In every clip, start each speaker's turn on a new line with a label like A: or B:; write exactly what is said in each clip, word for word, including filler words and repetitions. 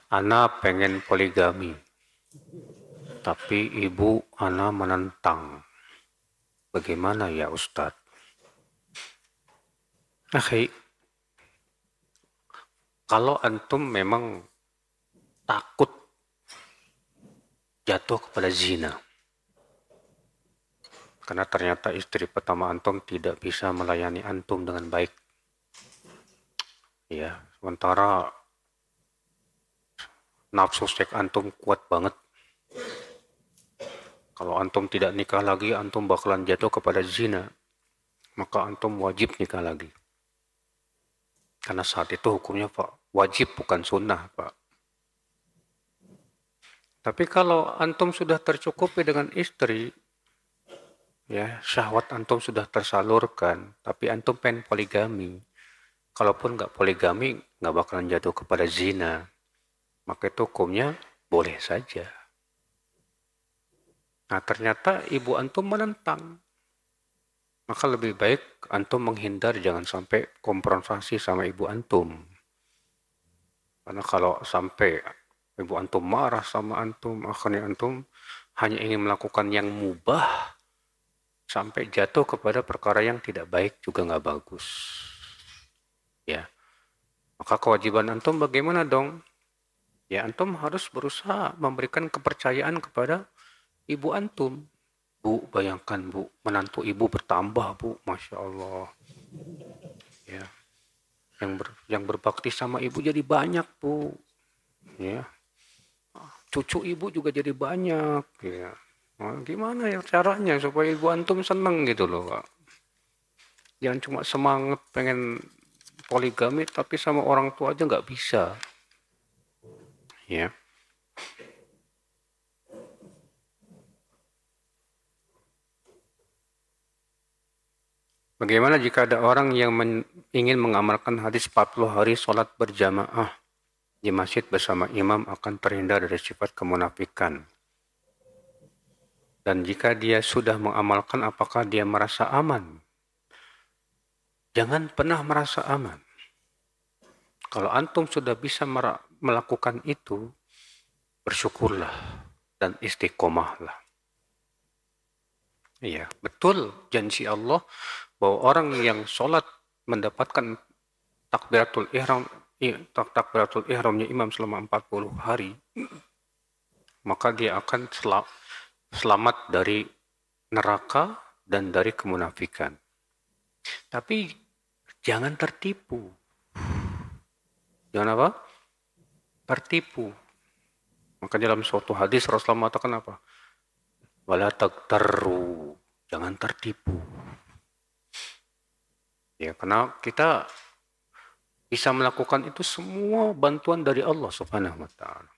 A: Ana pengen poligami, tapi ibu ana menentang. Bagaimana ya Ustadz? Akhi, kalau antum memang takut jatuh kepada zina, karena ternyata istri pertama antum tidak bisa melayani antum dengan baik, ya, sementara nafsu seks antum kuat banget. Kalau antum tidak nikah lagi, antum bakalan jatuh kepada zina, maka antum wajib nikah lagi. Karena saat itu hukumnya Pak, wajib bukan sunnah Pak. Tapi kalau antum sudah tercukupi dengan istri, ya syahwat antum sudah tersalurkan, tapi antum pengen poligami, kalaupun nggak poligami nggak bakalan jatuh kepada zina, maka itu hukumnya boleh saja. Nah ternyata ibu antum menentang, maka lebih baik antum menghindar, jangan sampai konfrontasi sama ibu antum. Karena kalau sampai ibu antum marah sama antum, akhirnya antum hanya ingin melakukan yang mubah, sampai jatuh kepada perkara yang tidak baik juga nggak bagus. Ya, maka kewajiban antum bagaimana dong? Ya antum harus berusaha memberikan kepercayaan kepada ibu antum. Bu, bayangkan bu, menantu ibu bertambah bu, masya Allah. Ya, yang ber, yang berbakti sama ibu jadi banyak bu. Ya, cucu ibu juga jadi banyak. Ya, nah, gimana ya caranya supaya ibu antum seneng gitu loh, Pak. Jangan cuma semangat pengen poligami tapi sama orang tua aja nggak bisa. Ya. Bagaimana jika ada orang yang men, ingin mengamalkan hadis empat puluh hari sholat berjamaah di masjid bersama imam akan terhindar dari sifat kemunafikan? Dan jika dia sudah mengamalkan, apakah dia merasa aman? Jangan pernah merasa aman. Kalau antum sudah bisa melakukan itu, bersyukurlah dan istiqomahlah. Iya, betul janji Allah bahwa orang yang sholat mendapatkan takbiratul ihram, takbiratul ihramnya imam selama empat puluh hari, maka dia akan selamat dari neraka dan dari kemunafikan. Tapi jangan tertipu. Jangan apa? Tertipu. Maka dalam suatu hadis Rasulullah mengatakan apa? Wala tagtarru, jangan tertipu. Ya, karena kita bisa melakukan itu semua bantuan dari Allah Subhanahu wa taala.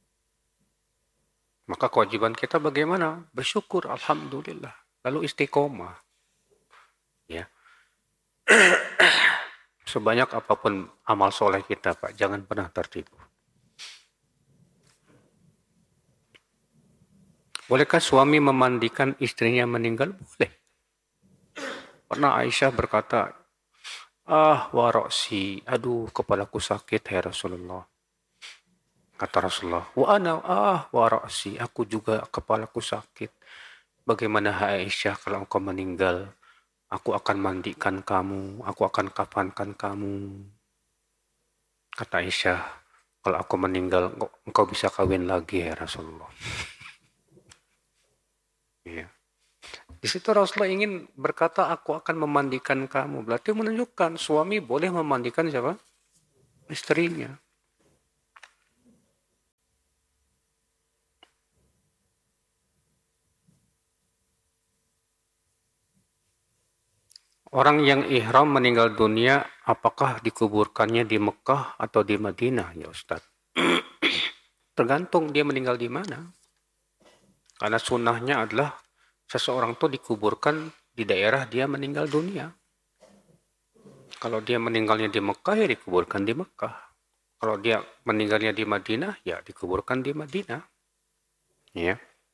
A: Maka kewajiban kita bagaimana? Bersyukur, alhamdulillah. Lalu istiqomah. Ya. Sebanyak apapun amal soleh kita, Pak, jangan pernah tertipu. Bolehkah suami memandikan istrinya meninggal? Boleh. Pernah Aisyah berkata, ah waroksi, aduh kepalaku sakit ya Rasulullah. Kata Rasulullah, wa ana ah waroksi, aku juga kepalaku sakit. Bagaimana Aisyah kalau engkau meninggal? Aku akan mandikan kamu, aku akan kafankan kamu. Kata Aisyah, kalau aku meninggal, engkau bisa kawin lagi ya Rasulullah. Ya. Di situ Rasulullah ingin berkata, aku akan memandikan kamu. Berarti menunjukkan suami boleh memandikan siapa? Istrinya. Orang yang ihram meninggal dunia, apakah dikuburkannya di Mekah atau di Madinah, ya Ustaz? Tergantung dia meninggal di mana. Karena sunnahnya adalah seseorang itu dikuburkan di daerah dia meninggal dunia. Kalau dia meninggalnya di Mekah, ya dikuburkan di Mekah. Kalau dia meninggalnya di Madinah, ya dikuburkan di Madinah. Ya.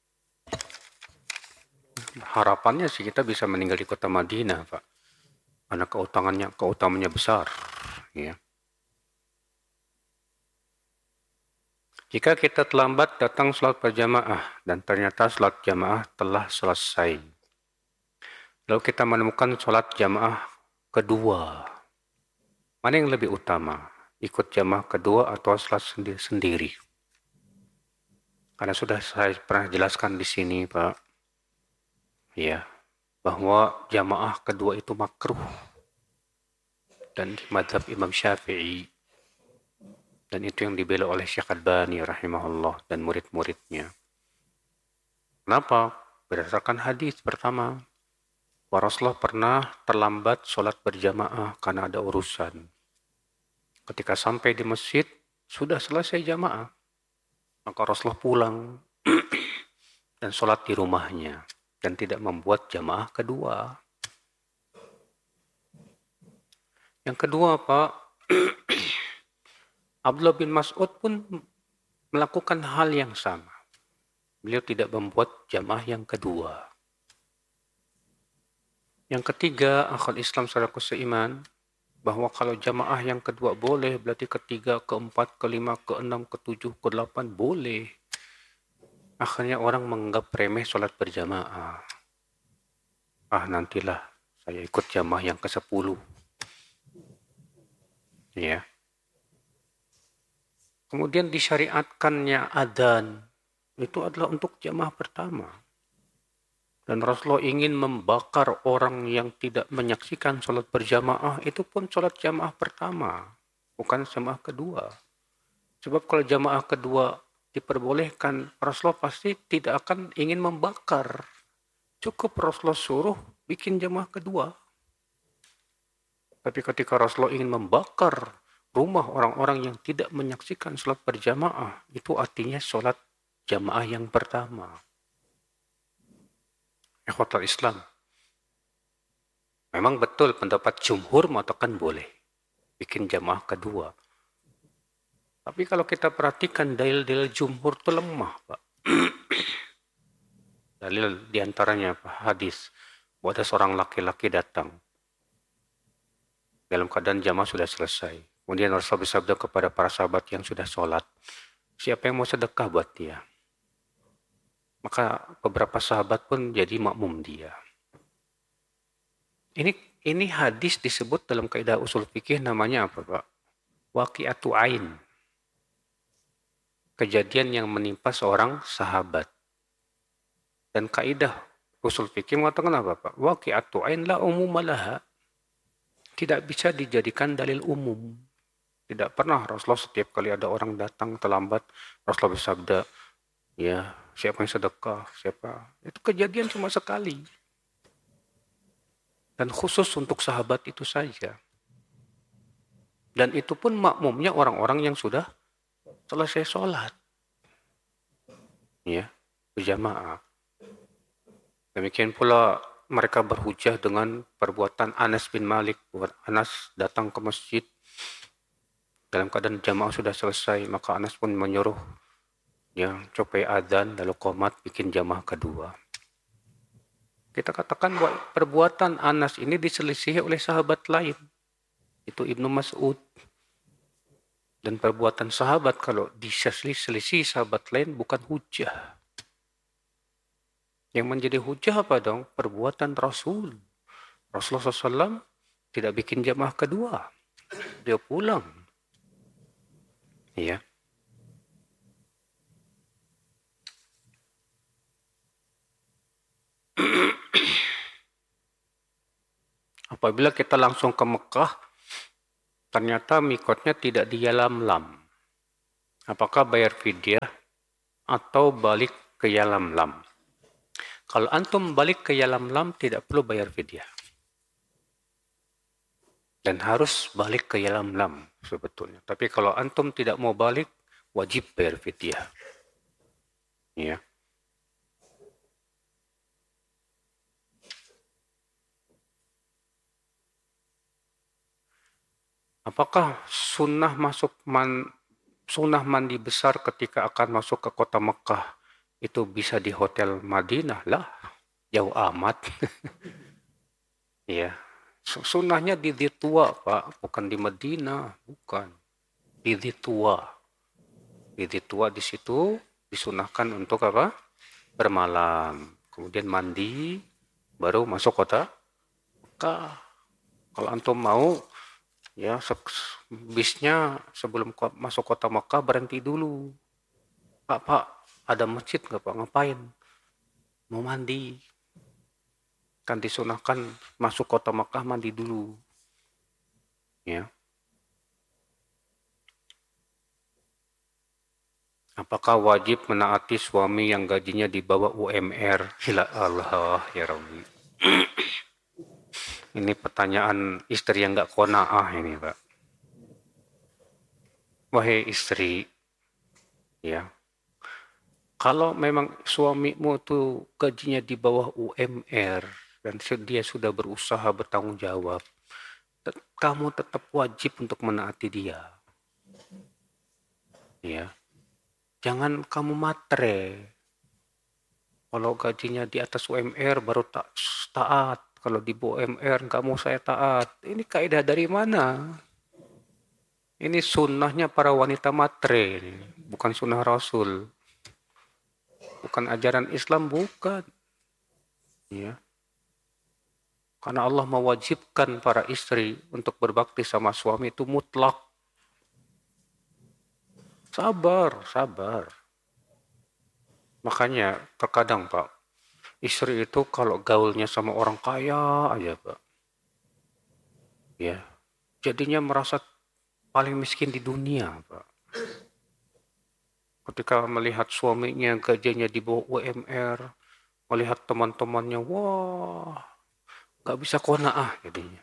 A: Harapannya sih kita bisa meninggal di kota Madinah, Pak. Karena keutamannya, keutamannya besar. Ya. Jika kita terlambat datang sholat berjamaah dan ternyata sholat jamaah telah selesai, lalu kita menemukan sholat jamaah kedua, mana yang lebih utama? Ikut jamaah kedua atau sholat sendiri? Karena sudah saya pernah jelaskan di sini, Pak, ya, bahwa jamaah kedua itu makruh. Dan di madhab Imam Syafi'i, dan itu yang dibela oleh Syekh Albani rahimahullah dan murid-muridnya. Kenapa? Berdasarkan hadis pertama, Rasulullah pernah terlambat sholat berjamaah karena ada urusan. Ketika sampai di masjid, sudah selesai jamaah. Maka Rasulullah pulang dan sholat di rumahnya dan tidak membuat jamaah kedua. Yang kedua, Pak, Abdullah bin Mas'ud pun melakukan hal yang sama. Beliau tidak membuat jamaah yang kedua. Yang ketiga, akhul Islam saudaraku seiman, bahwa kalau jamaah yang kedua boleh, berarti ketiga, keempat, kelima, keenam, ketujuh, kedelapan boleh. Akhirnya orang menganggap remeh sholat berjamaah. Ah, nantilah saya ikut jamaah yang ke sepuluh. Ya. Kemudian disyariatkannya adzan. Itu adalah untuk jamaah pertama. Dan Rasulullah ingin membakar orang yang tidak menyaksikan sholat berjamaah, itu pun sholat jamaah pertama, bukan jamaah kedua. Sebab kalau jamaah kedua diperbolehkan, Rasulullah pasti tidak akan ingin membakar. Cukup Rasulullah suruh bikin jamaah kedua. Tapi ketika Rasulullah ingin membakar rumah orang-orang yang tidak menyaksikan sholat berjamaah, itu artinya sholat jamaah yang pertama. Ikhwatul Islam. Memang betul pendapat jumhur mengatakan boleh bikin jamaah kedua. Tapi kalau kita perhatikan dalil-dalil jumhur itu lemah, Pak. Dalil diantaranya apa? Hadis. Bahwa ada seorang laki-laki datang. Dalam keadaan jamaah sudah selesai. Kemudian Rasul bersabda kepada para sahabat yang sudah sholat. Siapa yang mau sedekah buat dia? Maka beberapa sahabat pun jadi makmum dia. Ini ini hadis disebut dalam kaidah usul fikih namanya apa, Pak? Waqi'atu ain. Kejadian yang menimpa seorang sahabat. Dan kaidah usul fikih mengatakan apa, Pak? Waqi'atu ain la umumalaha. Tidak bisa dijadikan dalil umum. Tidak pernah Rasulullah setiap kali ada orang datang terlambat, Rasulullah bersabda, ya, siapa yang sedekah, siapa. Itu kejadian cuma sekali. Dan khusus untuk sahabat itu saja. Dan itu pun makmumnya orang-orang yang sudah selesai sholat. Ya, berjamaah. Demikian pula mereka berhujah dengan perbuatan Anas bin Malik. Anas datang ke masjid dalam keadaan jamaah sudah selesai, maka Anas pun menyuruh yang copai adzan lalu qomat bikin jamaah kedua. Kita katakan bahwa perbuatan Anas ini diselisihi oleh sahabat lain. Itu Ibnu Mas'ud. Dan perbuatan sahabat kalau diselisih sahabat lain bukan hujah. Yang menjadi hujah apa dong? Perbuatan Rasul. Rasulullah shallallahu alaihi wasallam tidak bikin jamaah kedua. Dia pulang. Iya. Apabila kita langsung ke Mekah, ternyata mikotnya tidak di Yalamlam. Apakah bayar fidyah atau balik ke Yalamlam? Kalau antum balik ke Yalamlam tidak perlu bayar fidyah. Dan harus balik ke Yalamlam sebetulnya. Tapi kalau antum tidak mau balik, wajib bayar fidyah. Ya. Apakah sunnah masuk man, sunnah mandi besar ketika akan masuk ke kota Mekah itu bisa di hotel Madinah? Lah, jauh amat. Ya, sunnahnya di Dhitua, Pak, bukan di Madinah, bukan di Dhitua. Jadi tua di situ disunahkan untuk apa? Bermalam. Kemudian mandi, baru masuk kota Mekah. Kalau antum mau, ya bisnya sebelum masuk kota Mekah berhenti dulu. Pak, Pak, ada masjid nggak Pak? Ngapain? Mau mandi. Kan disunahkan masuk kota Mekah mandi dulu. Ya. Apakah wajib menaati suami yang gajinya di bawah U M R? Hila Allah ya Rabbi. Ini pertanyaan istri yang nggak qanaah ini, Pak. Wahai istri, ya, kalau memang suamimu tuh gajinya di bawah U M R dan dia sudah berusaha bertanggung jawab, kamu tetap wajib untuk menaati dia. Ya. Jangan kamu matre. Kalau gajinya di atas U M R baru ta- taat. Kalau di bawah U M R nggak mau saya taat. Ini kaidah dari mana? Ini sunnahnya para wanita matre. Bukan sunnah Rasul. Bukan ajaran Islam, bukan. Ya. Karena Allah mewajibkan para istri untuk berbakti sama suami itu mutlak. Sabar, sabar. Makanya terkadang Pak, istri itu kalau gaulnya sama orang kaya aja Pak, ya, jadinya merasa paling miskin di dunia Pak. Ketika melihat suaminya gajinya di bawah U M R, melihat teman-temannya, wah, gak bisa qanaah jadinya.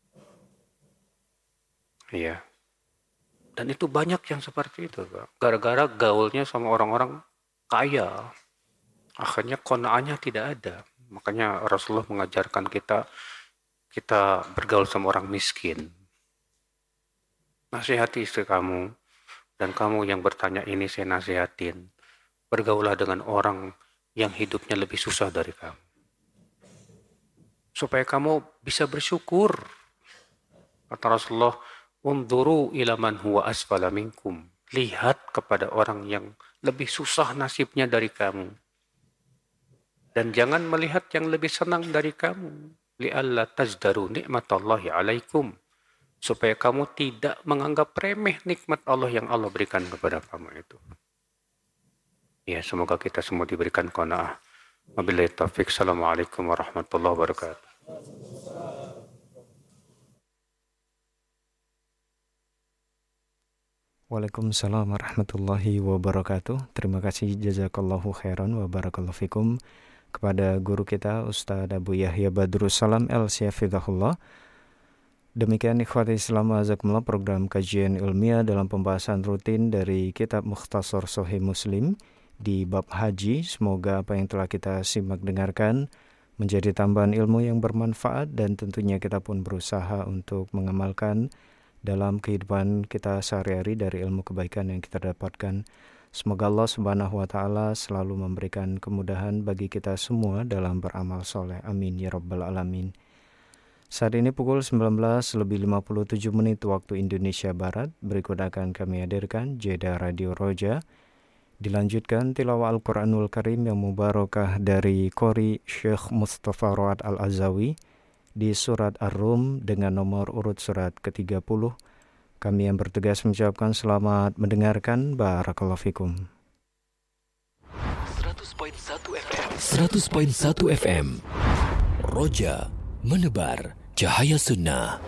A: Iya. Dan itu banyak yang seperti itu, Pak. Gara-gara gaulnya sama orang-orang kaya. Akhirnya qanaahnya tidak ada. Makanya Rasulullah mengajarkan kita kita bergaul sama orang miskin. Nasihati istri kamu. Dan kamu yang bertanya ini saya nasihatin. Bergaulah dengan orang yang hidupnya lebih susah dari kamu. Supaya kamu bisa bersyukur. Kata Rasulullah, Unduru ila man huwa asfala minkum. Lihat kepada orang yang lebih susah nasibnya dari kamu. Dan jangan melihat yang lebih senang dari kamu. Li'alla tajdaru ni'matallahi alaikum. Supaya kamu tidak menganggap remeh nikmat Allah yang Allah berikan kepada kamu itu. Ya, semoga kita semua diberikan qanaah. Wabillahi taufiq. Assalamualaikum warahmatullahi wabarakatuh.
B: Waalaikumsalam warahmatullahi wabarakatuh. Terima kasih jazakallahu khairan wa barakallahu fikum kepada guru kita Ustaz Abu Yahya Badrussalam L-Syafidahullah. Demikian ikhwati Islam azakumullah program kajian ilmiah dalam pembahasan rutin dari kitab Mukhtasar Sahih Muslim di bab haji. Semoga apa yang telah kita simak dengarkan menjadi tambahan ilmu yang bermanfaat dan tentunya kita pun berusaha untuk mengamalkan dalam kehidupan kita sehari-hari dari ilmu kebaikan yang kita dapatkan. Semoga Allah Subhanahu wa taala selalu memberikan kemudahan bagi kita semua dalam beramal soleh. Amin ya rabbal alamin. Saat ini pukul sembilan belas lebih lima puluh tujuh menit waktu Indonesia Barat. Berikut akan kami hadirkan jeda Radio Roja. Dilanjutkan tilawah Al-Quranul Karim yang mubarakah dari Qori Syekh Mustafa Road Al-Azawi di surat Ar-Rum dengan nomor urut surat ke tiga puluh. Kami yang bertugas mengucapkan selamat mendengarkan. Barakallahu fikum.
C: seratus koma satu F M Roja menebar cahaya sunnah.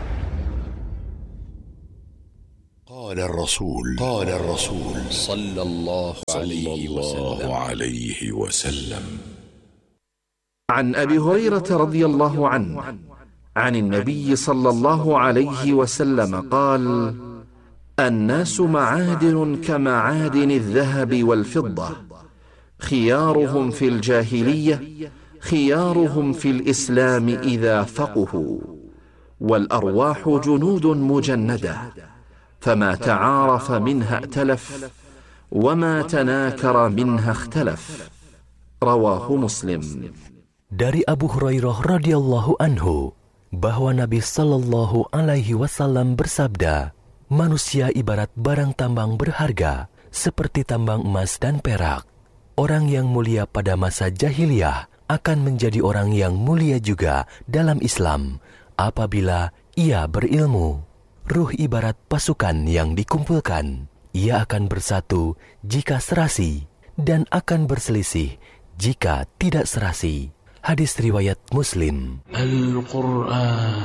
D: قال الرسول قال الرسول
C: صلى الله
D: عليه وسلم
E: عن أبي هريرة رضي الله عنه عن النبي صلى الله عليه وسلم قال: الناس معادن كمعادن الذهب والفضة، خيارهم في الجاهلية خيارهم في الإسلام إذا فقهوا، والأرواح جنود مجندة، فما تعارف منها ائتلف، وما تناكر منها اختلف. رواه مسلم.
C: Dari Abu Hurairah radhiyallahu anhu bahwa Nabi sallallahu alaihi wasallam bersabda, manusia ibarat barang tambang berharga, seperti tambang emas dan perak. Orang yang mulia pada masa jahiliyah akan menjadi orang yang mulia juga dalam Islam apabila ia berilmu. Ruh ibarat pasukan yang dikumpulkan. Ia akan bersatu jika serasi dan akan berselisih jika tidak serasi. Hadis riwayat Muslim. Al-Quran